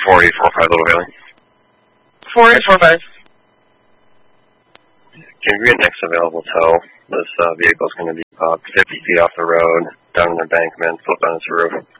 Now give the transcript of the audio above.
4845 Little Valley. 4845. Can we get next available tow? This vehicle is going to be about 50 feet off the road, down an embankment, flip on its roof.